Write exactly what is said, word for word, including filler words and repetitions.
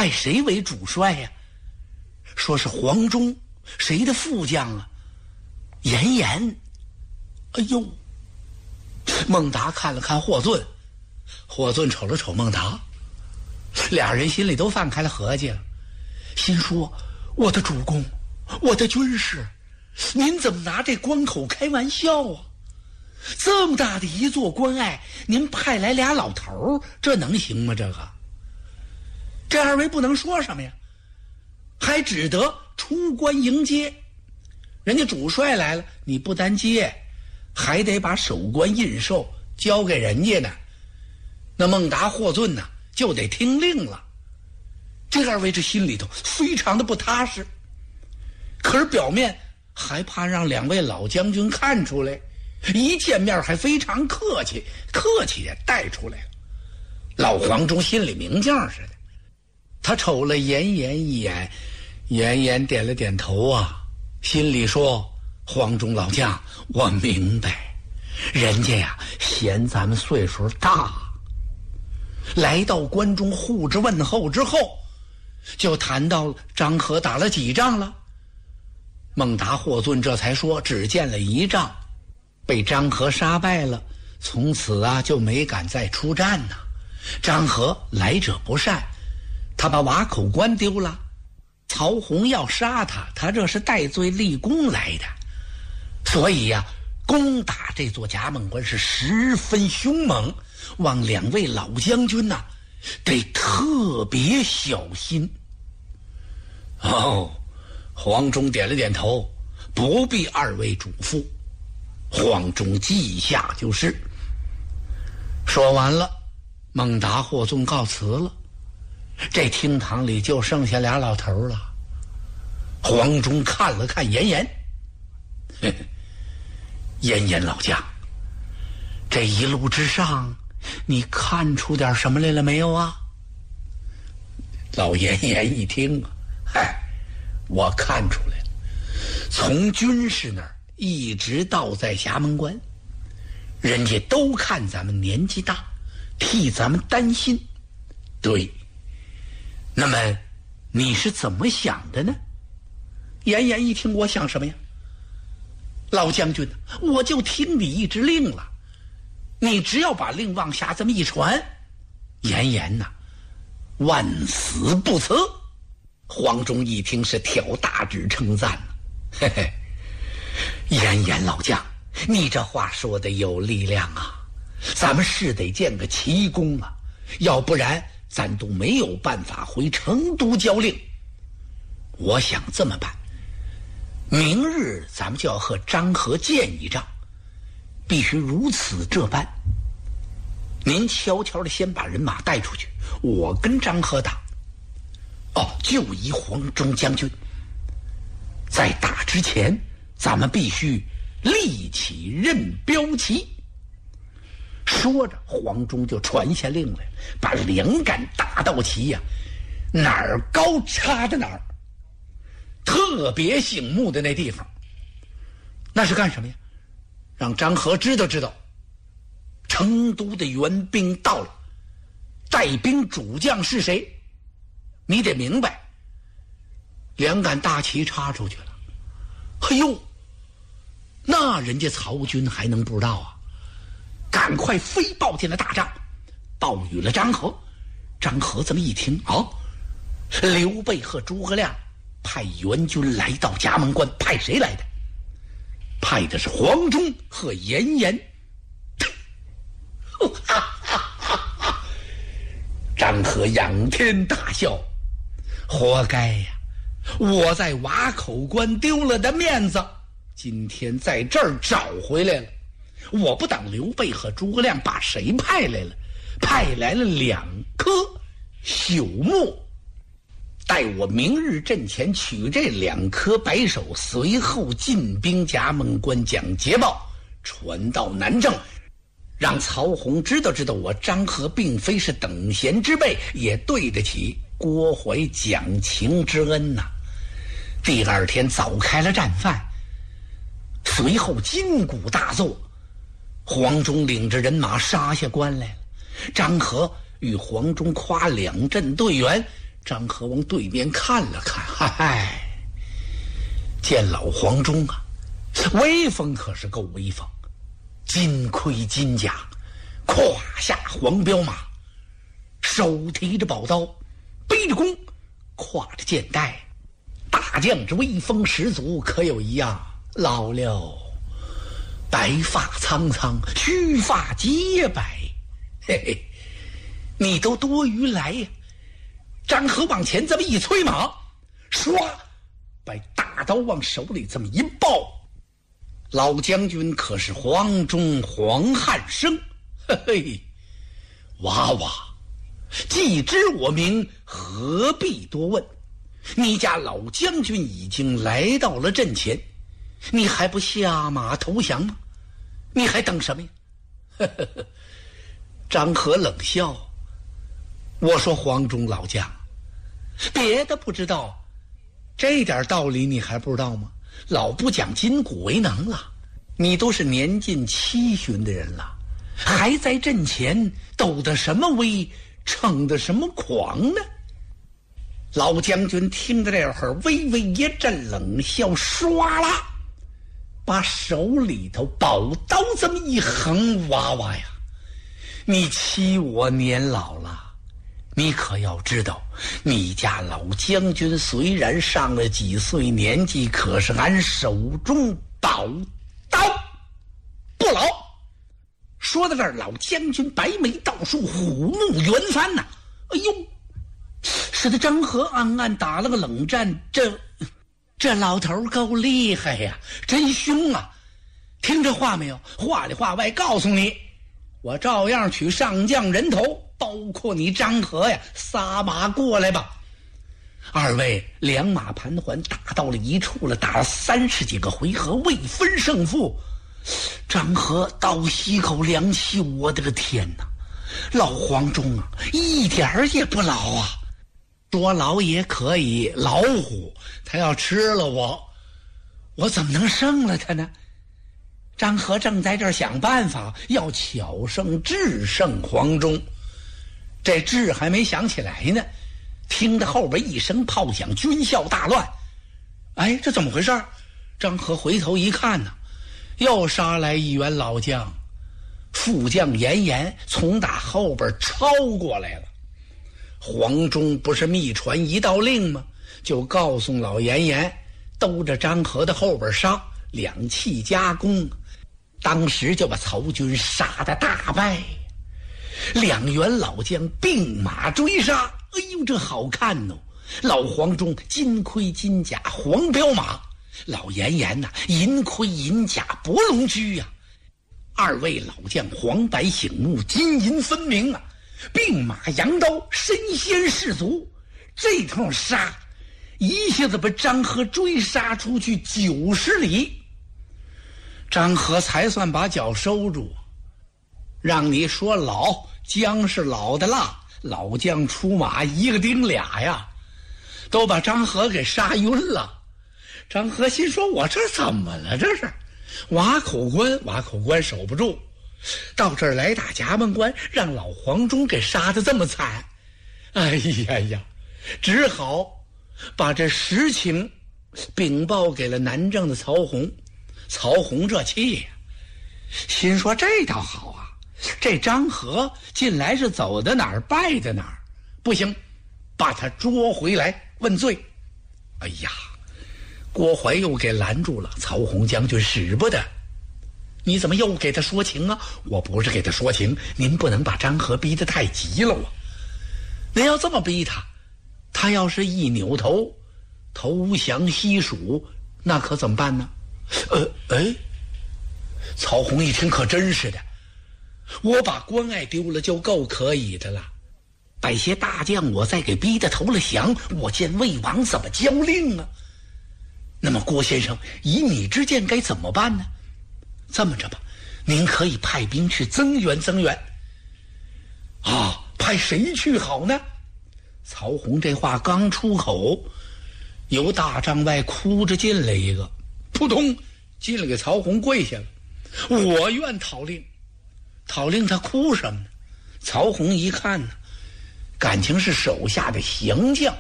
派谁为主帅呀？说是黄忠，谁的副将啊？严颜。哎呦！孟达看了看霍峻，霍峻瞅了瞅孟达，俩人心里都放开了合计了，心说：我的主公，我的军师，您怎么拿这关口开玩笑啊？这么大的一座关隘，您派来俩老头，这能行吗？这个，这二位不能说什么呀，还只得出关迎接。人家主帅来了，你不单接，还得把守关印绶交给人家呢。那孟达、霍峻呢，就得听令了。这二位这心里头非常的不踏实，可是表面还怕让两位老将军看出来，一见面还非常客气，客气也带出来了。老黄忠心里明镜似的，他瞅了严颜一眼，严颜点了点头啊，心里说：黄忠老将，我明白，人家呀嫌咱们岁数大。来到关中护着问候之后，就谈到张合打了几仗了。孟达、霍峻这才说只见了一仗，被张合杀败了，从此啊就没敢再出战呐。张合来者不善，他把瓦口关丢了，曹洪要杀他，他这是戴罪立功来的，所以呀、啊，攻打这座夹梦关是十分凶猛，望两位老将军呐、啊，得特别小心。哦，黄忠点了点头，不必二位嘱咐，黄忠记下就是。说完了，孟达、霍峻告辞了，这厅堂里就剩下俩老头了。黄忠看了看严颜，严颜老将，这一路之上，你看出点什么来了没有啊？老严颜一听啊，嗨，我看出来了，从军师那儿一直到在衙门关，人家都看咱们年纪大，替咱们担心。对，那么你是怎么想的呢？严颜一听，我想什么呀？老将军，我就听你一支令了，你只要把令往下这么一传，严颜呐、啊，万死不辞。黄忠一听是挑大指称赞了，嘿嘿，严颜老将，你这话说的有力量啊，咱们是得建个奇功啊，要不然咱都没有办法回成都交令。我想这么办，明日咱们就要和张合见一仗，必须如此这般。您悄悄的先把人马带出去，我跟张合打。哦，就依黄忠将军，在打之前，咱们必须立起任标旗。说着，黄忠就传下令来，把两杆大道旗呀、啊，哪儿高插在哪儿，特别醒目的那地方，那是干什么呀？让张合知道知道，成都的援兵到了，带兵主将是谁？你得明白。两杆大旗插出去了，哎呦，那人家曹军还能不知道啊？赶快飞报进了大帐，报与了张合。张合这么一听，哦，刘备和诸葛亮派援军来到夹门关，派谁来的？派的是黄忠和严颜。张合仰天大笑，活该呀！我在瓦口关丢了的面子，今天在这儿找回来了。我不等刘备和诸葛亮，把谁派来了？派来了两棵朽木，待我明日阵前取这两棵白首，随后进兵夹门关，将捷报传到南郑，让曹洪知道知道我张合并非是等闲之辈，也对得起郭淮讲情之恩呐、啊。第二天早开了战饭，随后金鼓大作，黄忠领着人马杀下关来了。张合与黄忠夸两阵队员， 张合往对面看了看，嗨，见老黄忠啊，威风可是够威风，金盔金甲，胯下黄骠马，手提着宝刀，背着弓，挎着剑带，大将之威风十足。可有一样，老六白发苍苍，须发皆白，嘿嘿，你都多余来呀！张合往前这么一催马，唰，把大刀往手里这么一抱。老将军可是黄忠黄汉升，嘿嘿，娃娃，既知我名，何必多问？你家老将军已经来到了阵前，你还不下马投降吗？你还等什么呀？呵呵呵，张合冷笑，我说黄忠老将，别的不知道，这点道理你还不知道吗？老不讲筋骨为能了，你都是年近七旬的人了，还在阵前抖得什么威，逞得什么狂呢？老将军听着这会儿，微微一阵冷笑，唰啦，把手里头宝刀这么一横，娃娃呀，你欺我年老了，你可要知道，你家老将军虽然上了几岁年纪，可是俺手中宝刀不老。说到这儿，老将军白眉倒竖，虎目圆翻呐、啊！哎呦，使得张合暗暗打了个冷战，这这老头够厉害呀，真凶啊！听这话没有？话里话外告诉你，我照样取上将人头，包括你张合呀，撒马过来吧！二位两马盘桓，打到了一处了，打了三十几个回合，未分胜负。张合倒吸口凉气，我的个天哪！老黄忠啊，一点儿也不老啊！说老也可以，老虎他要吃了我，我怎么能胜了他呢？张合正在这儿想办法，要巧胜制胜黄忠。这智还没想起来呢，听着后边一声炮响，军校大乱。哎，这怎么回事？张合回头一看呢，又杀来一员老将，副将严颜从打后边抄过来了。黄忠不是密传一道令吗？就告诉老严颜，兜着张合的后边杀，两气夹攻，当时就把曹军杀得大败。两员老将并马追杀，哎呦，这好看哦！老黄忠金盔金甲黄骠马，老严颜呐、啊、银盔银甲博龙驹呀、啊，二位老将黄白醒目，金银分明啊，并马扬刀，身先士卒，这通杀一下子把张合追杀出去九十里。张合才算把脚收住，让你说老姜是老的辣，老将出马一个钉俩呀，都把张合给杀晕了。张合心说，我这怎么了？这是瓦口关，瓦口关守不住，到这儿来打夹门关，让老黄忠给杀得这么惨。哎呀呀，只好把这实情禀报给了南郑的曹洪。曹洪这气呀，心说这倒好啊，这张合近来是走到哪儿败到哪儿，不行，把他捉回来问罪。哎呀，郭淮又给拦住了。曹洪将军使不得，你怎么又给他说情啊？我不是给他说情，您不能把张合逼得太急了啊！您要这么逼他，他要是一扭头投降西蜀，那可怎么办呢？呃，哎，曹洪一听可真是的，我把关隘丢了就够可以的了，把些大将我再给逼得投了降，我见魏王怎么交令啊？那么郭先生，以你之见该怎么办呢？这么着吧，您可以派兵去增援增援。啊，派谁去好呢？曹洪这话刚出口，由大帐外哭着进来一个，扑通进来给曹洪跪下了。我愿讨令。讨令他哭什么呢？曹洪一看呢， 感情是手下的降将。